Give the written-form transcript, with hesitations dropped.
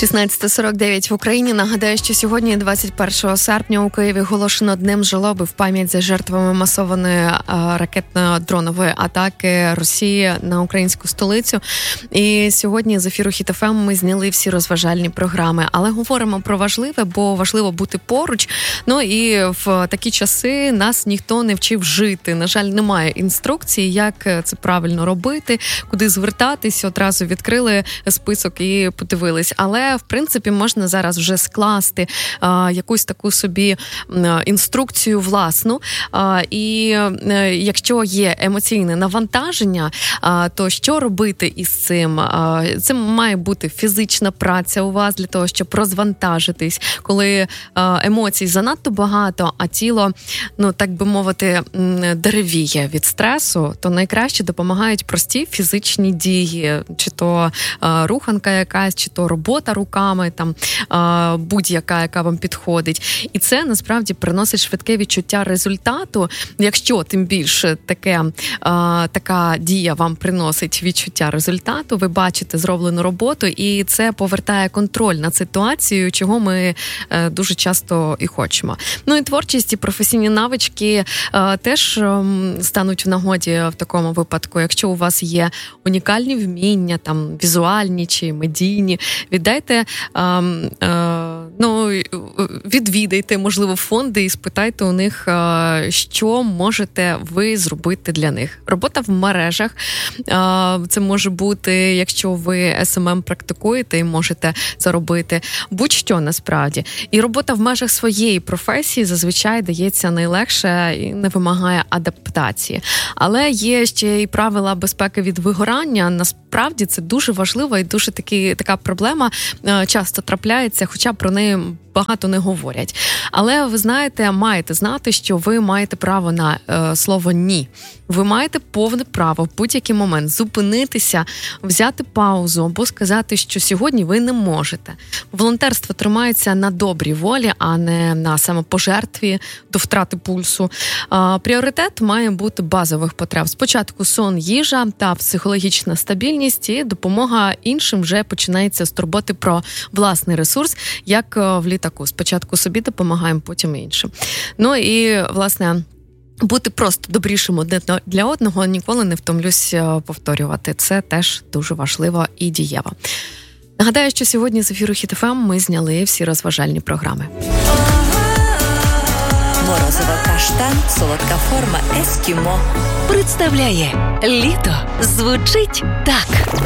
16:49 в Україні. Нагадаю, що сьогодні, 21 серпня, у Києві оголошено Днем жалоби в пам'ять за жертвами масованої ракетно-дронової атаки Росії на українську столицю. І сьогодні з ефіру Хіт ФМ ми зняли всі розважальні програми. Але говоримо про важливе, бо важливо бути поруч. Ну і в такі часи нас ніхто не вчив жити. На жаль, немає інструкції, як це правильно робити, куди звертатись. Одразу відкрили список і подивились. Але, в принципі, можна зараз вже скласти якусь таку собі інструкцію власну. І якщо є емоційне навантаження, то що робити із цим? Це має бути фізична праця у вас для того, щоб розвантажитись. Коли емоцій занадто багато, а тіло, ну, так би мовити, деревіє від стресу, то найкраще допомагають прості фізичні дії. Чи то руханка якась, чи то робота руками, там будь-яка, яка вам підходить. І це, насправді, приносить швидке відчуття результату. Якщо, тим більше, така дія вам приносить відчуття результату, ви бачите зроблену роботу, і це повертає контроль над ситуацією, чого ми дуже часто і хочемо. Ну і творчість, і професійні навички теж стануть в нагоді в такому випадку. Якщо у вас є унікальні вміння, там, візуальні чи медійні, віддайте, відвідайте, можливо, фонди і спитайте у них, що можете ви зробити для них. Робота в мережах, це може бути, якщо ви СММ практикуєте і можете це робити, будь-що насправді. І робота в межах своєї професії зазвичай дається найлегше і не вимагає адаптації. Але є ще й правила безпеки від вигорання. Насправді це дуже важливо і дуже така проблема часто трапляється, хоча про неї багато не говорять. Але ви знаєте, маєте знати, що ви маєте право на слово «ні». Ви маєте повне право в будь-який момент зупинитися, взяти паузу або сказати, що сьогодні ви не можете. Волонтерство тримається на добрій волі, а не на самопожертві до втрати пульсу. Пріоритет має бути базових потреб. Спочатку сон, їжа та психологічна стабільність, і допомога іншим вже починається з турботи про власний ресурс, як в літаку. Спочатку собі допомагаємо, потім іншим. Ну і, власне, бути просто добрішим одне для одного, ніколи не втомлюсь повторювати. Це теж дуже важливо і дієво. Нагадаю, що сьогодні з ефіру Хіт ФМ ми зняли всі розважальні програми. Морозиво-каштан, солодка форма ескімо. Представляє «Літо» звучить так.